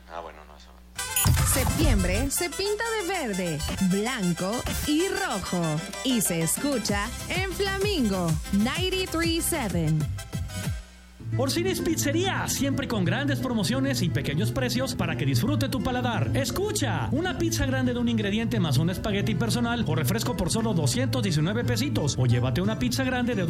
Bueno, no, eso. Septiembre se pinta de verde, blanco y rojo. Y se escucha en Flamingo 93.7. Orsini's Pizzería, siempre con grandes promociones y pequeños precios para que disfrute tu paladar. Escucha, una pizza grande de un ingrediente más un espagueti personal o refresco por solo 219 pesitos. O llévate una pizza grande de